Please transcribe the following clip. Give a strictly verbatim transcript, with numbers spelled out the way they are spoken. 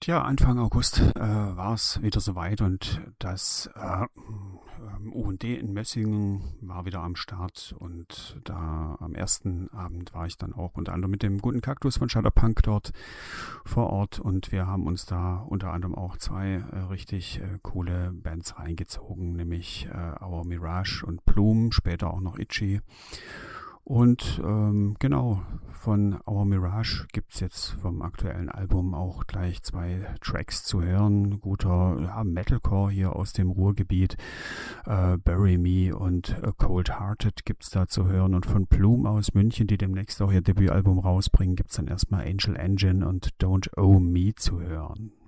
Tja, Anfang August äh, war es wieder soweit und das äh, U und D in Mössingen war wieder am Start und da am ersten Abend war ich dann auch unter anderem mit dem guten Kaktus von Shutterpunk dort vor Ort und wir haben uns da unter anderem auch zwei äh, richtig äh, coole Bands reingezogen, nämlich äh, Our Mirage und Plume, später auch noch Itchy. Und ähm, genau, von Our Mirage gibt's jetzt vom aktuellen Album auch gleich zwei Tracks zu hören. Guter ja, Metalcore hier aus dem Ruhrgebiet. Äh, Bury Me und äh, Cold Hearted gibt's da zu hören. Und von Plume aus München, die demnächst auch ihr Debütalbum rausbringen, gibt's dann erstmal Angel Engine und Don't Owe Me zu hören.